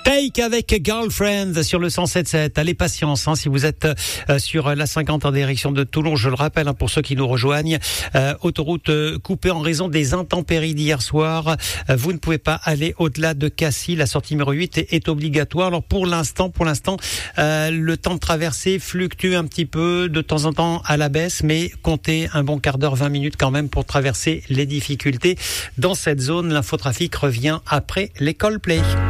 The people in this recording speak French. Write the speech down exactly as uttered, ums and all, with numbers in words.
Take avec Girlfriend sur le cent sept sept. Allez, patience, hein, si vous êtes euh, sur la cinquante en direction de Toulon, je le rappelle, hein, pour ceux qui nous rejoignent, euh, autoroute euh, coupée en raison des intempéries d'hier soir. Euh, vous ne pouvez pas aller au-delà de Cassis. La sortie numéro huit est, est obligatoire. Alors pour l'instant, pour l'instant, euh, le temps de traversée fluctue un petit peu de temps en temps à la baisse, mais comptez un bon quart d'heure, vingt minutes quand même pour traverser les difficultés dans cette zone. L'infotrafic revient après l'école Play.